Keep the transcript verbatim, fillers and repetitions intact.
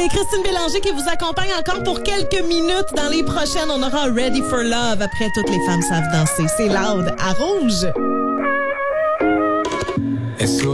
C'est Christine Bélanger qui vous accompagne encore pour quelques minutes. Dans les prochaines, on aura Ready for Love. Après, toutes les femmes savent danser. C'est Loud à Rouge.